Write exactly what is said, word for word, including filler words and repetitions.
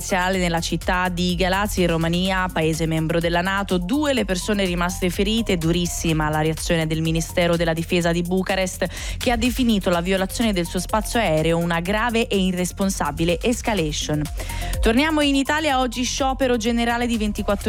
residenziale nella città di Galați in Romania, paese membro della NATO. Due le persone rimaste ferite. Durissima la reazione del Ministero della Difesa di Bucarest, che ha definito la violazione del suo spazio aereo una grave e irresponsabile escalation. Torniamo in Italia. Oggi sciopero generale di ventiquattro